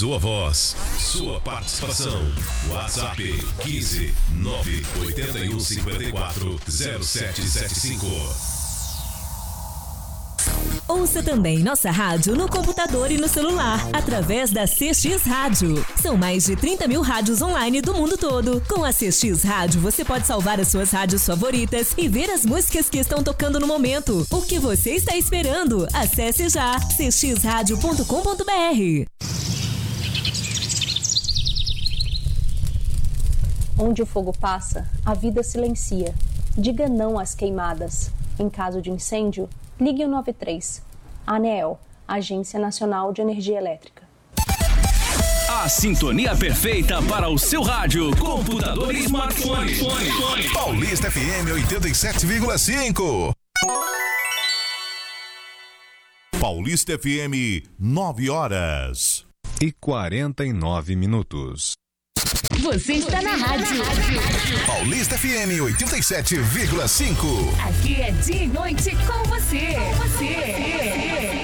Sua voz, sua participação. WhatsApp 15 981 54 0775. Ouça também nossa rádio no computador e no celular, através da CX Rádio. São mais de 30 mil rádios online do mundo todo. Com a CX Rádio, você pode salvar as suas rádios favoritas e ver as músicas que estão tocando no momento. O que você está esperando? Acesse já cxradio.com.br. Onde o fogo passa, a vida silencia. Diga não às queimadas. Em caso de incêndio, ligue o 93. ANEEL, Agência Nacional de Energia Elétrica. A sintonia perfeita para o seu rádio, computador e smartphone. Paulista FM 87,5. Paulista FM, 9h49. Você está na rádio. Paulista FM 87,5. Aqui é de noite com você.